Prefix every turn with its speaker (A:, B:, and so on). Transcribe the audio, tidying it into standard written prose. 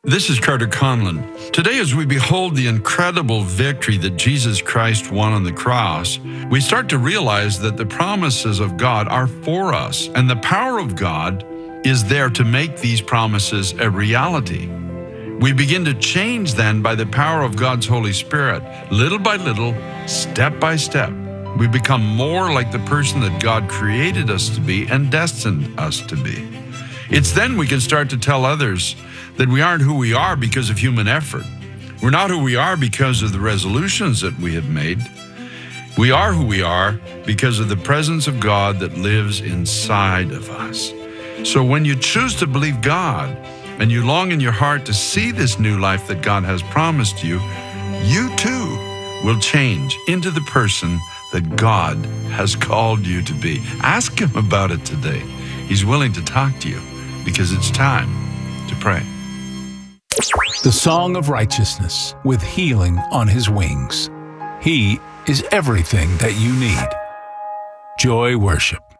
A: This is Carter Conlon. Today, as we behold the incredible victory that Jesus Christ won on the cross, we start to realize that the promises of God are for us, and the power of God is there to make these promises a reality. We begin to change then by the power of God's Holy Spirit, little by little, step by step. We become more like the person that God created us to be and destined us to be. It's then we can start to tell others that we aren't who we are because of human effort. We're not who we are because of the resolutions that we have made. We are who we are because of the presence of God that lives inside of us. So when you choose to believe God and you long in your heart to see this new life that God has promised you, you too will change into the person that God has called you to be. Ask Him about it today. He's willing to talk to you because it's time to pray.
B: The Song of Righteousness with healing on His wings. He is everything that you need. Joy Worship.